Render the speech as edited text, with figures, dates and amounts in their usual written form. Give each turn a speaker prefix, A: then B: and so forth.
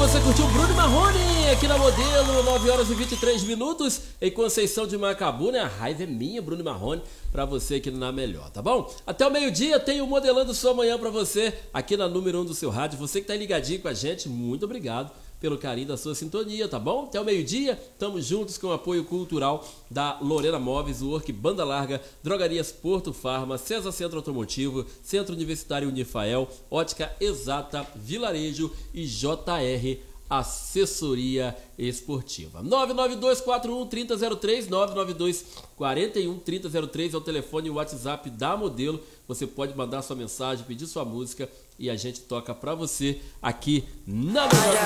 A: você curtiu Bruno Marrone aqui na Modelo, 9 horas e 23 minutos, em Conceição de Macabu, né? A raiva é minha, Bruno Marrone, pra você aqui na Melhor, tá bom? Até o meio-dia tem o Modelando Sua Manhã pra você, aqui na número 1 do seu rádio. Você que tá ligadinho com a gente, muito obrigado pelo carinho da sua sintonia, tá bom? Até o meio-dia, estamos juntos com o apoio cultural da Lorena Móveis, o Work Banda Larga, Drogarias Porto Farma, César Centro Automotivo, Centro Universitário Unifael, Ótica Exata, Vilarejo e JR Assessoria Esportiva. 992413003, 992413003 é o telefone e o WhatsApp da Modelo. Você pode mandar sua mensagem, pedir sua música e a gente toca pra você aqui na Melhor.